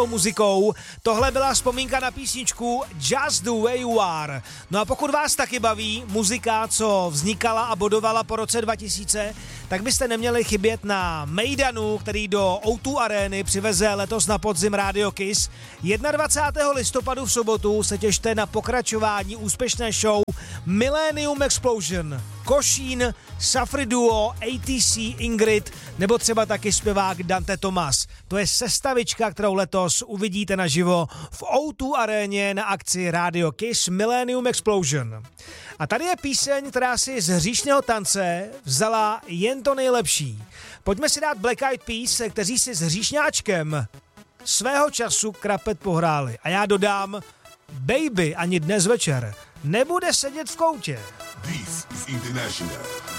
muzikou. Tohle byla vzpomínka na písničku Just the Way You Are. No a pokud vás taky baví muzika, co vznikala a bodovala po roce 2000, tak byste neměli chybět na Mejdanu, který do O2 Arény přiveze letos na podzim Radio Kiss. 21. listopadu v sobotu se těšte na pokračování úspěšné show Millennium Explosion. Košín, Safri Duo, ATC, Ingrid nebo třeba taky zpěvák Dante Thomas. To je sestavička, kterou letos uvidíte naživo v O2 Aréně na akci Radio Kiss Millennium Explosion. A tady je píseň, která si z hříšného tance vzala jen to nejlepší. Pojďme si dát Black Eyed Peas, kteří si s hříšňáčkem svého času krapet pohráli. A já dodám, Baby ani dnes večer nebude sedět v koutě. This is International.